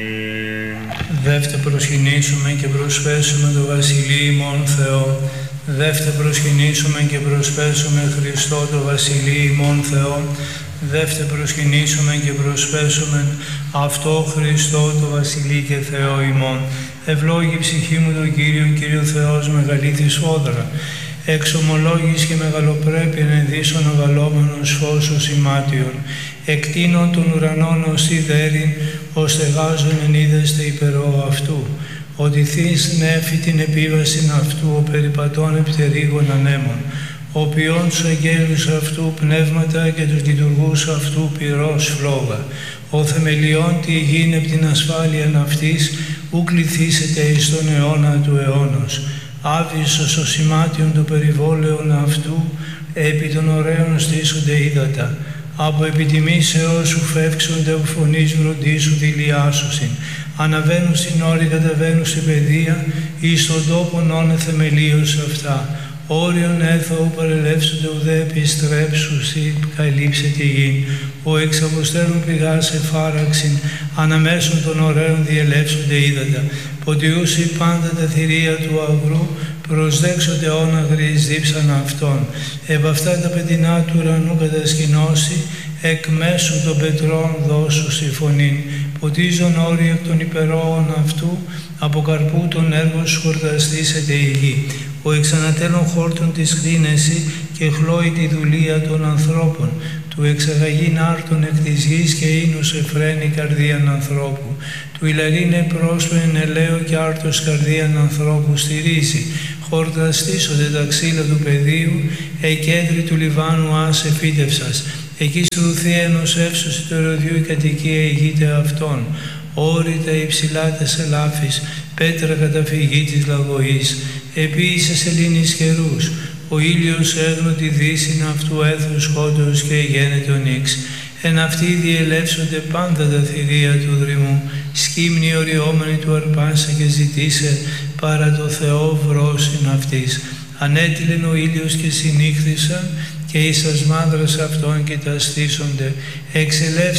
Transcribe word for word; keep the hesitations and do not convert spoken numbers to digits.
Δεύτε προσκυνήσουμε και προσπέσουμε το Βασιλείο ημών Θεό. Δεύτε προσκυνήσουμε και προσπέσουμε Χριστό το Βασιλείο ημών Θεό. Δεύτε προσκυνήσουμε και προσπέσουμε αυτό Χριστό το Βασιλείο και Θεό ημών. Ευλόγη ψυχή μου τον Κύριο, Κύριο Θεός μεγαλήθη σφόδρα. Εξομολόγης και μεγαλοπρέπεια ενδύσσον αβαλόμενος φως ως ημάτιον. Εκτείνων των ουρανών ως ιδέριν, ως στεγάζον εν είδεστε υπερώ αυτού. Ότι θείς νέφη την επίβασιν αυτού, ο περιπατών επιτερίγων ανέμων. Ο ποιόν τους αγγέλους αυτού πνεύματα και τους λειτουργούς αυτού πυρός φλόγα. Ο θεμελιών τη γήν επ' την ασφάλεια αυτής, ου κληθήσετε εις τον αιώνα του αιώνος. Άβυσσος ο σημάτιον του περιβόλαιον αυτού, επί των ωραίων στήσονται ύδατα. Από επιτιμήσεως σου φεύξονται ο φωνής βροντίσου δηλιάσουσιν. Αναβαίνουν στην όρη, καταβαίνουν στην παιδεία, εις τον τόπον όνε θεμελίως αυτά. Όριον έθω παρελεύσονται ουδέ επιστρέψουσι, καλύψε τη γη. Ο εξ αποστέρων πηγάς εφάραξιν, αναμέσων των ωραίων διελεύσονται ύδατα. Ποτιούσι πάντα τα θηρία του αγρού, προσδέξονται όναγροι δίψαν αυτών. Επ' αυτά τα πετεινά του ουρανού κατασκηνώσει, εκ μέσου των πετρών δώσου στη φωνήν. Ποτίζον όροι εκ των υπερόων αυτού, από καρπού των έργων σου χορταστήσεται η γη. Ο εξανατέλων χόρτων της χρήνεση και χλώει τη δουλεία των ανθρώπων. Του εξαγαγήν άρτων εκ της γης και ίνους εφραίνει καρδίαν ανθρώπου. Του ηλαρίνε πρόσφεν ελαίο και άρτος καρδίαν ανθρώπου στηρίζει. Χορταστήσονται τα ξύλα του πεδίου, εκέντρη του Λιβάνου άσε φύτευσας. Εκεί στρουθεί ενός εύσωση του ερωδιού η κατοικία ηγείται αυτών. Όρητα υψηλά τες ελάφης, πέτρα καταφυγή της λαγωής. Επίησε σελήνης καιρούς, ο ήλιος έγνω τη δύσιν αυτού έθους χόντος και γένετο νύξ. Εν αυτοί διελεύσονται πάντα τα θηρία του δρυμού, σκύμνη οριόμενη του αρπάσα και ζητήσε παρά το Θεό βρόσιν αυτής. Ανέτειλεν ο ήλιος και συνήχθησαν και εις τας μάνδρας αυτών κοιταστήσονται, εξελεύσει